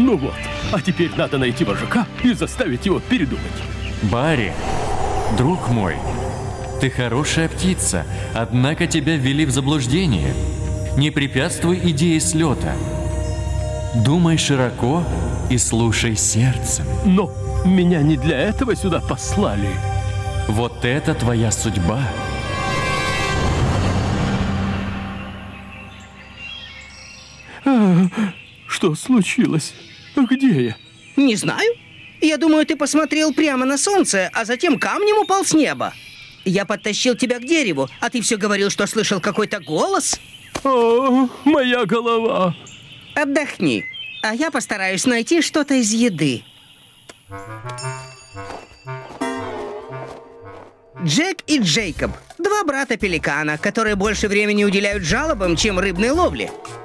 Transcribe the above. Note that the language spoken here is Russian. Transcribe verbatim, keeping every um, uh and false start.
Ну вот, а теперь надо найти вожака и заставить его передумать. Барри, друг мой, ты хорошая птица, однако тебя ввели в заблуждение. Не препятствуй идее слета. Думай широко и слушай сердцем. Но меня не для этого сюда послали. Вот это твоя судьба. А, что случилось? Где я? Не знаю. Я думаю, ты посмотрел прямо на солнце, а затем камнем упал с неба. Я подтащил тебя к дереву, а ты все говорил, что слышал какой-то голос. О, моя голова. Отдохни, а я постараюсь найти что-то из еды. Джек и Джейкоб – два брата-пеликана, которые больше времени уделяют жалобам, чем рыбной ловле.